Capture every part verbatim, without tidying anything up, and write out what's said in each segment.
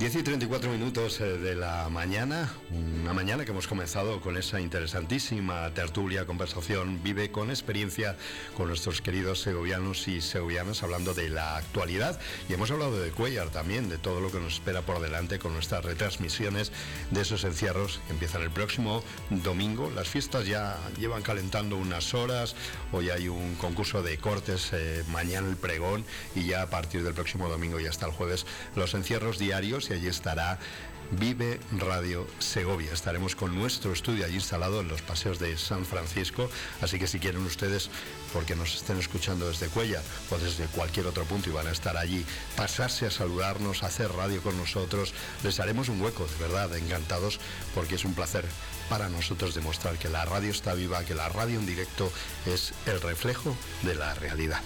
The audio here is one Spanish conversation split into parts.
diez y treinta y cuatro minutos de la mañana, una mañana que hemos comenzado con esa interesantísima tertulia, conversación, vive con experiencia con nuestros queridos segovianos y segovianas, hablando de la actualidad, y hemos hablado de Cuéllar también, de todo lo que nos espera por delante con nuestras retransmisiones de esos encierros que empiezan el próximo domingo. Las fiestas ya llevan calentando unas horas, hoy hay un concurso de cortes, eh, mañana el pregón, y ya a partir del próximo domingo y hasta el jueves los encierros diarios, y allí estará Vive Radio Segovia. Estaremos con nuestro estudio allí instalado en los paseos de San Francisco, así que si quieren ustedes, porque nos estén escuchando desde Cuéllar o desde cualquier otro punto y van a estar allí, pasarse a saludarnos, a hacer radio con nosotros, les haremos un hueco, de verdad, encantados, porque es un placer para nosotros demostrar que la radio está viva, que la radio en directo es el reflejo de la realidad.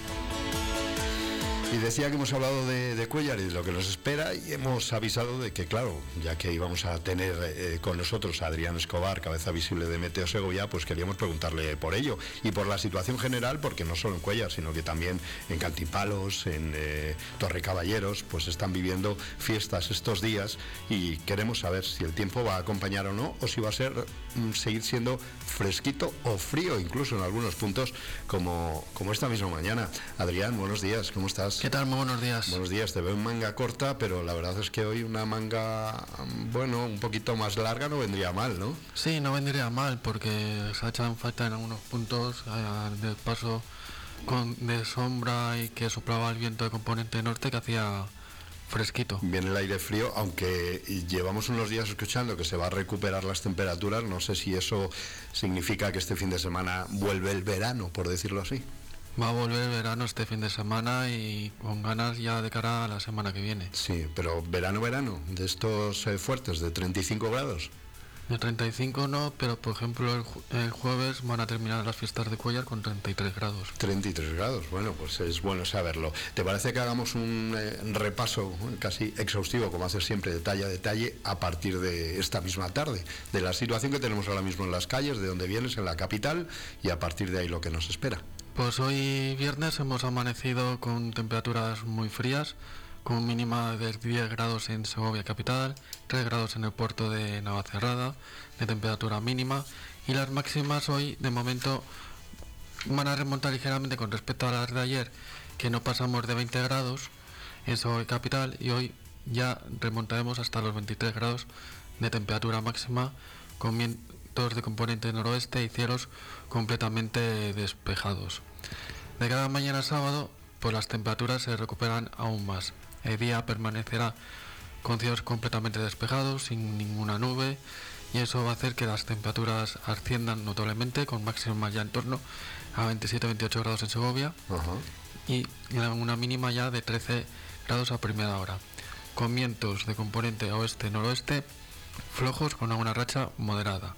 Y decía que hemos hablado de, de Cuéllar y de lo que nos espera, y hemos avisado de que, claro, ya que íbamos a tener eh, con nosotros a Adrián Escobar, cabeza visible de Meteo Segovia, pues queríamos preguntarle por ello y por la situación general, porque no solo en Cuéllar, sino que también en Cantimpalos, en eh, Torrecaballeros, pues están viviendo fiestas estos días, y queremos saber si el tiempo va a acompañar o no, o si va a ser mm, seguir siendo fresquito o frío, incluso en algunos puntos, como, como esta misma mañana. Adrián, buenos días, ¿cómo estás? ¿Qué tal? Muy buenos días. Buenos días, te veo en manga corta, pero la verdad es que hoy una manga, bueno, un poquito más larga no vendría mal, ¿no? Sí, no vendría mal, porque se ha echado en falta en algunos puntos eh, de paso con, de sombra, y que soplaba el viento de componente norte, que hacía fresquito. Viene el aire frío, aunque llevamos unos días escuchando que se va a recuperar las temperaturas. No sé si eso significa que este fin de semana vuelve el verano, por decirlo así. Va a volver el verano este fin de semana, y con ganas ya de cara a la semana que viene. Sí, pero verano, verano, de estos eh, fuertes, de treinta y cinco grados. De treinta y cinco no, pero por ejemplo el, ju el jueves van a terminar las fiestas de Cuéllar con treinta y tres grados. treinta y tres grados, bueno, pues es bueno saberlo. ¿Te parece que hagamos un eh, repaso casi exhaustivo, como hacer siempre, detalle a detalle, a partir de esta misma tarde, de la situación que tenemos ahora mismo en las calles, de donde vienes, en la capital, y a partir de ahí lo que nos espera? Pues hoy viernes hemos amanecido con temperaturas muy frías, con mínima de diez grados en Segovia capital, tres grados en el puerto de Navacerrada de temperatura mínima, y las máximas hoy de momento van a remontar ligeramente con respecto a las de ayer, que no pasamos de veinte grados en Segovia capital, y hoy ya remontaremos hasta los veintitrés grados de temperatura máxima, con vientos de componente noroeste y cielos completamente despejados. De cada mañana sábado, pues las temperaturas se recuperan aún más. El día permanecerá con cielos completamente despejados, sin ninguna nube, y eso va a hacer que las temperaturas asciendan notablemente, con máximas ya en torno a veintisiete a veintiocho grados en Segovia. Uh-huh. Y una mínima ya de trece grados a primera hora, con vientos de componente oeste-noroeste flojos con una racha moderada.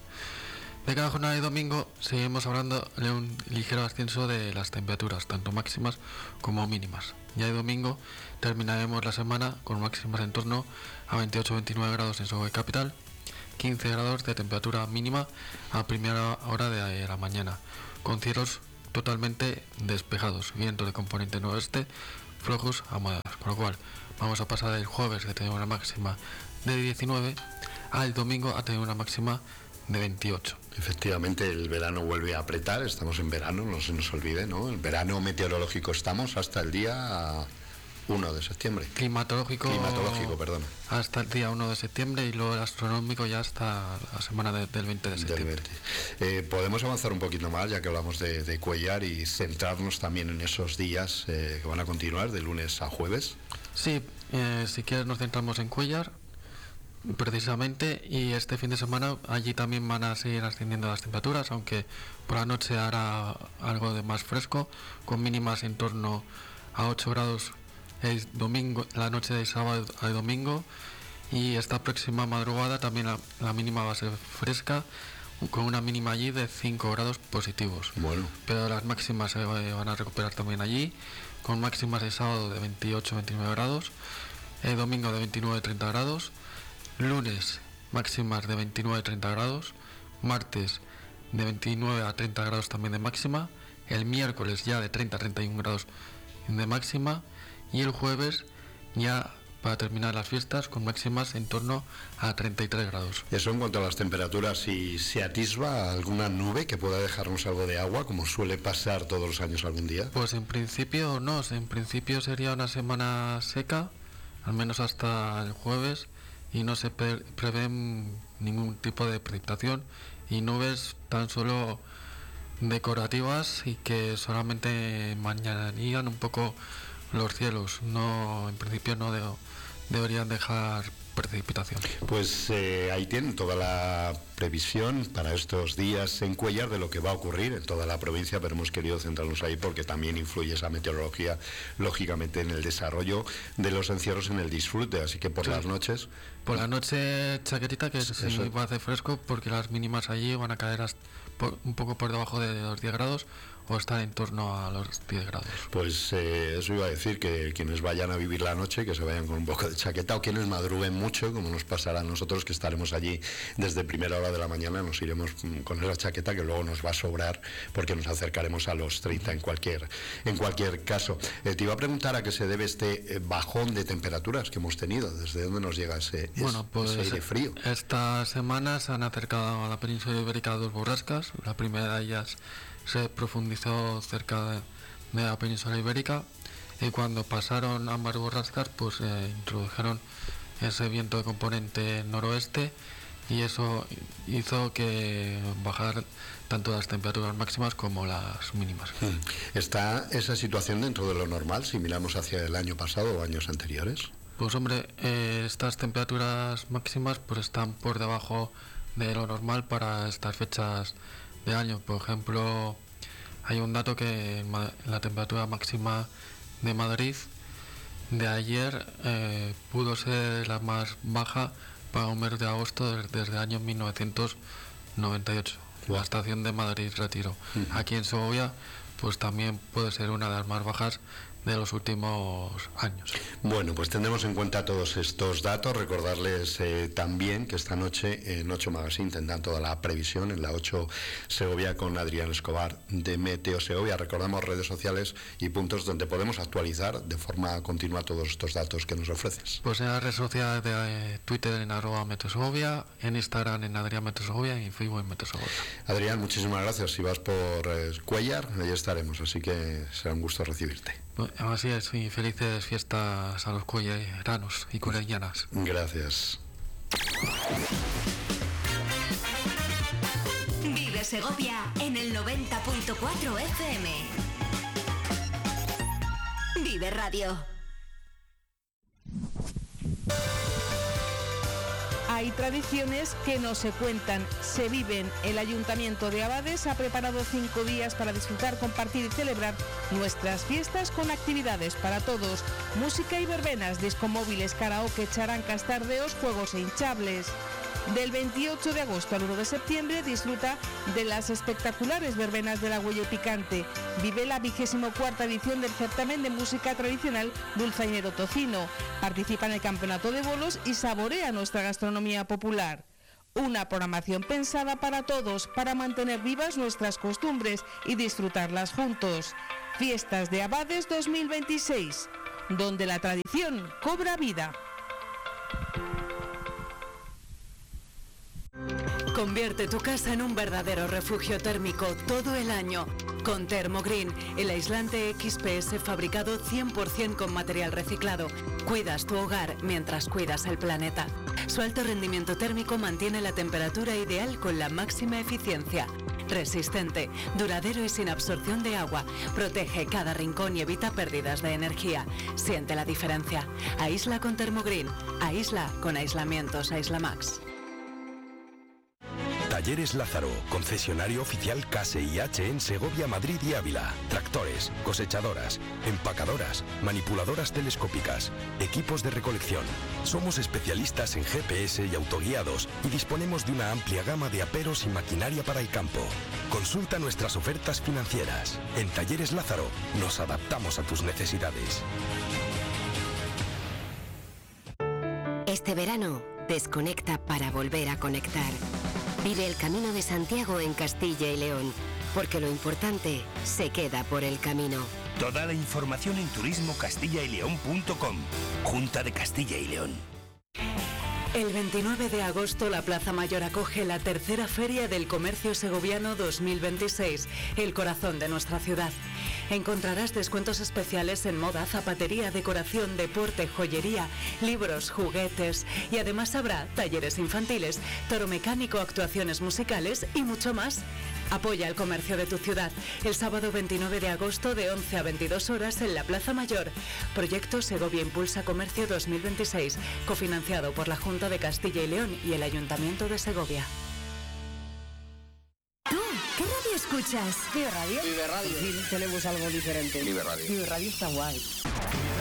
De cada jornada de domingo seguimos hablando de un ligero ascenso de las temperaturas, tanto máximas como mínimas. Ya de domingo terminaremos la semana con máximas en torno a veintiocho a veintinueve grados en Segovia capital, quince grados de temperatura mínima a primera hora de la mañana, con cielos totalmente despejados, vientos de componente noroeste flojos a moderados, con lo cual vamos a pasar el jueves de tener una máxima de diecinueve al domingo a tener una máxima de veintiocho. Efectivamente, el verano vuelve a apretar, estamos en verano, no se nos olvide, ¿no? El verano meteorológico estamos hasta el día uno de septiembre. Climatológico. Climatológico, perdón. Hasta el día uno de septiembre, y luego el astronómico ya hasta la semana de, del veinte de septiembre. veinte. Eh, Podemos avanzar un poquito más, ya que hablamos de, de Cuéllar, y centrarnos también en esos días eh, que van a continuar de lunes a jueves. Sí, eh, si quieres nos centramos en Cuéllar precisamente, y este fin de semana allí también van a seguir ascendiendo las temperaturas, aunque por la noche hará algo de más fresco, con mínimas en torno a ocho grados el domingo, la noche de sábado al domingo, y esta próxima madrugada también la, la mínima va a ser fresca, con una mínima allí de cinco grados positivos. Bueno. Pero las máximas se van a recuperar también allí, con máximas el sábado de veintiocho a veintinueve grados, el domingo de veintinueve a treinta grados, lunes máximas de veintinueve a treinta grados, martes de veintinueve a treinta grados también de máxima, el miércoles ya de treinta a treinta y uno grados de máxima, y el jueves ya para terminar las fiestas con máximas en torno a treinta y tres grados. Eso en cuanto a las temperaturas. ¿Si se atisba alguna nube que pueda dejarnos algo de agua, como suele pasar todos los años algún día? Pues en principio no, en principio sería una semana seca, al menos hasta el jueves, y no se pre- prevé ningún tipo de precipitación y nubes tan solo decorativas y que solamente mañanarían un poco los cielos. No, en principio no de, deberían dejar precipitación. Pues eh, ahí tienen toda la previsión para estos días en Cuéllar de lo que va a ocurrir en toda la provincia, pero hemos querido centrarnos ahí porque también influye esa meteorología, lógicamente, en el desarrollo de los encierros, en el disfrute, así que por sí. las noches... Por la noche chaquetita, que sí va a hacer fresco, porque las mínimas allí van a caer hasta por, un poco por debajo de los diez grados, o estar en torno a los diez grados. Pues eh, eso iba a decir, que quienes vayan a vivir la noche, que se vayan con un poco de chaqueta, o quienes madruguen mucho, como nos pasará a nosotros, que estaremos allí desde primera hora de la mañana, nos iremos con esa chaqueta que luego nos va a sobrar, porque nos acercaremos a los treinta en cualquier, en cualquier caso. Eh, te iba a preguntar a qué se debe este eh, bajón de temperaturas que hemos tenido, ¿desde dónde nos llega ese, bueno, pues, ese aire frío? Esta semana se han acercado a la península ibérica dos borrascas. La primera de ellas se profundizó cerca de, de la península ibérica, y cuando pasaron ambas borrascas pues eh, introdujeron ese viento de componente noroeste, y eso hizo que bajar tanto las temperaturas máximas como las mínimas. ¿Está esa situación dentro de lo normal si miramos hacia el año pasado o años anteriores? Pues hombre, eh, estas temperaturas máximas pues están por debajo de lo normal para estas fechas de año. Por ejemplo, hay un dato que la temperatura máxima de Madrid de ayer eh, pudo ser la más baja para un mes de agosto desde, desde el año mil novecientos noventa y ocho. Wow. La estación de Madrid Retiro. Uh-huh. Aquí en Segovia pues también puede ser una de las más bajas de los últimos años. Bueno, pues tendremos en cuenta todos estos datos. Recordarles eh, también que esta noche en ocho Magazine tendrán toda la previsión en la ocho Segovia con Adrián Escobar de Meteo Segovia. Recordamos redes sociales y puntos donde podemos actualizar de forma continua todos estos datos que nos ofreces. Pues en las redes sociales de eh, Twitter en arroba Meteo Segovia, en Instagram en Adrián Meteo Segovia y en Facebook en Meteo Segovia. Adrián, muchísimas gracias. Si vas por eh, Cuéllar, ahí estaremos, así que será un gusto recibirte. Así es, y felices fiestas a los cuelleranos y cuellellanas. Gracias. Vive Segovia en el noventa punto cuatro F M. Vive Radio. Hay tradiciones que no se cuentan, se viven. El Ayuntamiento de Abades ha preparado cinco días para disfrutar, compartir y celebrar nuestras fiestas con actividades para todos. Música y verbenas, discomóviles, karaoke, charancas, tardeos, juegos e hinchables. Del veintiocho de agosto al uno de septiembre disfruta de las espectaculares verbenas de la Huella Picante. Vive la vigésimo cuarta edición del certamen de música tradicional Dulzainero Tocino. Participa en el campeonato de bolos y saborea nuestra gastronomía popular. Una programación pensada para todos, para mantener vivas nuestras costumbres y disfrutarlas juntos. Fiestas de Abades dos mil veintiséis, donde la tradición cobra vida. Convierte tu casa en un verdadero refugio térmico todo el año. Con Thermogreen, el aislante X P S fabricado cien por ciento con material reciclado. Cuidas tu hogar mientras cuidas el planeta. Su alto rendimiento térmico mantiene la temperatura ideal con la máxima eficiencia. Resistente, duradero y sin absorción de agua. Protege cada rincón y evita pérdidas de energía. Siente la diferencia. Aísla con Thermogreen. Aísla con aislamientos Aislamax. Talleres Lázaro, concesionario oficial K S I H en Segovia, Madrid y Ávila. Tractores, cosechadoras, empacadoras, manipuladoras telescópicas, equipos de recolección. Somos especialistas en G P S y autoguiados y disponemos de una amplia gama de aperos y maquinaria para el campo. Consulta nuestras ofertas financieras. En Talleres Lázaro nos adaptamos a tus necesidades. Este verano, desconecta para volver a conectar. Vive el Camino de Santiago en Castilla y León, porque lo importante se queda por el camino. Toda la información en turismo castilla y león punto com. Junta de Castilla y León. El veintinueve de agosto la Plaza Mayor acoge la tercera Feria del Comercio Segoviano dos mil veintiséis, el corazón de nuestra ciudad. Encontrarás descuentos especiales en moda, zapatería, decoración, deporte, joyería, libros, juguetes y además habrá talleres infantiles, toro mecánico, actuaciones musicales y mucho más. Apoya el comercio de tu ciudad el sábado veintinueve de agosto de once a veintidós horas en la Plaza Mayor. Proyecto Segovia Impulsa Comercio dos mil veintiséis, cofinanciado por la Junta de Castilla y León y el Ayuntamiento de Segovia. ¿Tú qué radio escuchas? Vive Radio. Vive Radio. Sí, tenemos algo diferente. Vive Radio. Vive Radio está guay.